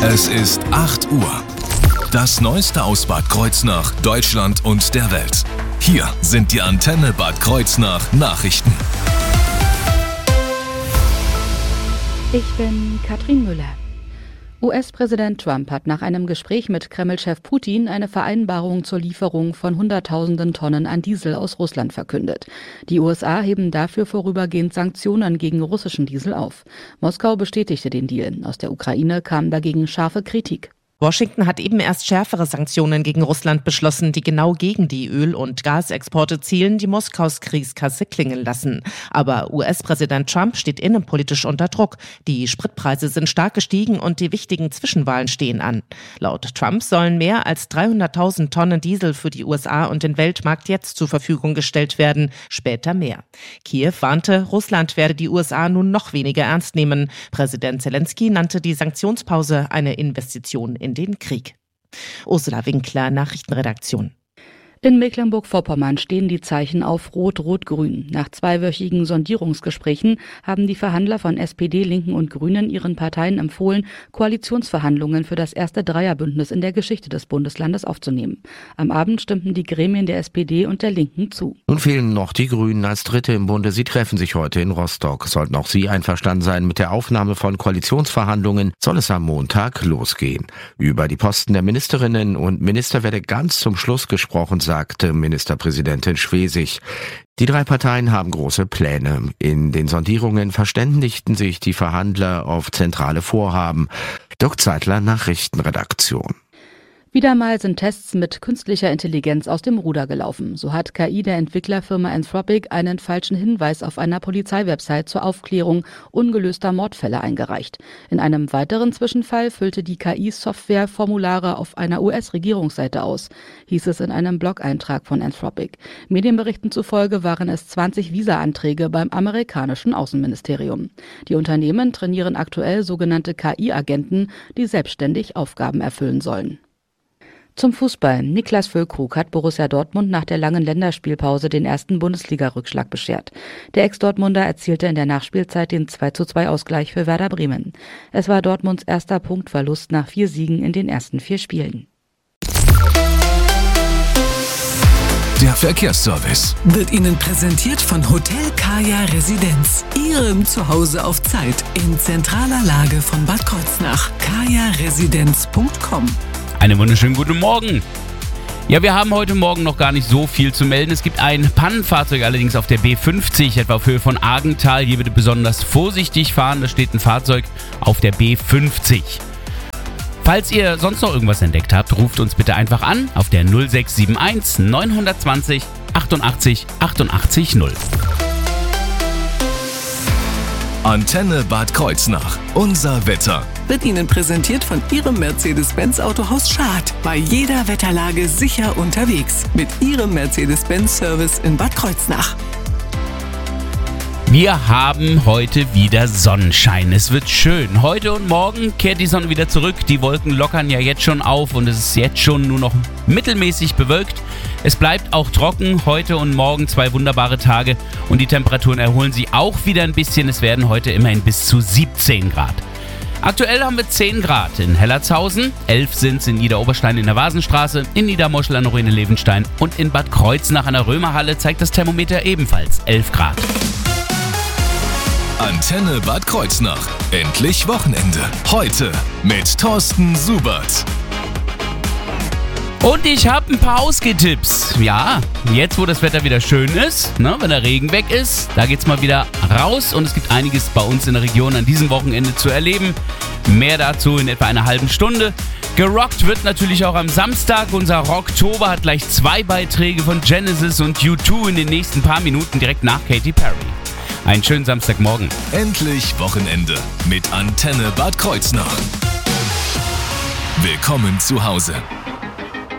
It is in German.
Es ist 8 Uhr. Das Neueste aus Bad Kreuznach, Deutschland und der Welt. Hier sind die Antenne Bad Kreuznach Nachrichten. Ich bin Katrin Müller. US-Präsident Trump hat nach einem Gespräch mit Kreml-Chef Putin eine Vereinbarung zur Lieferung von Hunderttausenden Tonnen an Diesel aus Russland verkündet. Die USA heben dafür vorübergehend Sanktionen gegen russischen Diesel auf. Moskau bestätigte den Deal. Aus der Ukraine kam dagegen scharfe Kritik. Washington hat eben erst schärfere Sanktionen gegen Russland beschlossen, die genau gegen die Öl- und Gasexporte zielen, die Moskaus Kriegskasse klingeln lassen. Aber US-Präsident Trump steht innenpolitisch unter Druck. Die Spritpreise sind stark gestiegen und die wichtigen Zwischenwahlen stehen an. Laut Trump sollen mehr als 300.000 Tonnen Diesel für die USA und den Weltmarkt jetzt zur Verfügung gestellt werden, später mehr. Kiew warnte, Russland werde die USA nun noch weniger ernst nehmen. Präsident Zelensky nannte die Sanktionspause eine Investition in den Krieg. Ursula Winkler, Nachrichtenredaktion. In Mecklenburg-Vorpommern stehen die Zeichen auf Rot-Rot-Grün. Nach 2-wöchigen Sondierungsgesprächen haben die Verhandler von SPD, Linken und Grünen ihren Parteien empfohlen, Koalitionsverhandlungen für das erste Dreierbündnis in der Geschichte des Bundeslandes aufzunehmen. Am Abend stimmten die Gremien der SPD und der Linken zu. Nun fehlen noch die Grünen als Dritte im Bunde. Sie treffen sich heute in Rostock. Sollten auch sie einverstanden sein mit der Aufnahme von Koalitionsverhandlungen, soll es am Montag losgehen. Über die Posten der Ministerinnen und Minister werde ganz zum Schluss gesprochen, sagte Ministerpräsidentin Schwesig. Die 3 Parteien haben große Pläne. In den Sondierungen verständigten sich die Verhandler auf zentrale Vorhaben. Dirk Zeitler, Nachrichtenredaktion. Wieder mal sind Tests mit künstlicher Intelligenz aus dem Ruder gelaufen. So hat KI der Entwicklerfirma Anthropic einen falschen Hinweis auf einer Polizeiwebsite zur Aufklärung ungelöster Mordfälle eingereicht. In einem weiteren Zwischenfall füllte die KI-Software Formulare auf einer US-Regierungsseite aus, hieß es in einem Blog-Eintrag von Anthropic. Medienberichten zufolge waren es 20 Visa-Anträge beim amerikanischen Außenministerium. Die Unternehmen trainieren aktuell sogenannte KI-Agenten, die selbstständig Aufgaben erfüllen sollen. Zum Fußball. Niklas Füllkrug hat Borussia Dortmund nach der langen Länderspielpause den ersten Bundesliga-Rückschlag beschert. Der Ex-Dortmunder erzielte in der Nachspielzeit den 2:2-Ausgleich für Werder Bremen. Es war Dortmunds erster Punktverlust nach 4 Siegen in den ersten 4 Spielen. Der Verkehrsservice wird Ihnen präsentiert von Hotel Kaya Residenz. Ihrem Zuhause auf Zeit in zentraler Lage von Bad Kreuznach. kajaresidenz.com. Einen wunderschönen guten Morgen. Ja, wir haben heute Morgen noch gar nicht so viel zu melden. Es gibt ein Pannenfahrzeug allerdings auf der B50, etwa auf Höhe von Argenthal. Hier bitte besonders vorsichtig fahren. Da steht ein Fahrzeug auf der B50. Falls ihr sonst noch irgendwas entdeckt habt, ruft uns bitte einfach an auf der 0671 920 88 88 0. Antenne Bad Kreuznach. Unser Wetter. Wird Ihnen präsentiert von Ihrem Mercedes-Benz Autohaus Schad. Bei jeder Wetterlage sicher unterwegs. Mit Ihrem Mercedes-Benz-Service in Bad Kreuznach. Wir haben heute wieder Sonnenschein. Es wird schön. Heute und morgen kehrt die Sonne wieder zurück. Die Wolken lockern ja jetzt schon auf und es ist jetzt schon nur noch mittelmäßig bewölkt. Es bleibt auch trocken. Heute und morgen 2 wunderbare Tage und die Temperaturen erholen sich auch wieder ein bisschen. Es werden heute immerhin bis zu 17 Grad. Aktuell haben wir 10 Grad in Hellertshausen, 11 sind es in Niederoberstein in der Vasenstraße, in Niedermoschel an der Ruine Levenstein und in Bad Kreuznach an der Römerhalle zeigt das Thermometer ebenfalls 11 Grad. Antenne Bad Kreuznach. Endlich Wochenende. Heute mit Thorsten Subert. Und ich habe ein paar Ausgehtipps. Ja, jetzt wo das Wetter wieder schön ist, wenn der Regen weg ist, da geht's mal wieder raus und es gibt einiges bei uns in der Region an diesem Wochenende zu erleben. Mehr dazu in etwa einer halben Stunde. Gerockt wird natürlich auch am Samstag. Unser Rocktober hat gleich 2 Beiträge von Genesis und U2 in den nächsten paar Minuten direkt nach Katy Perry. Einen schönen Samstagmorgen. Endlich Wochenende mit Antenne Bad Kreuznach. Willkommen zu Hause.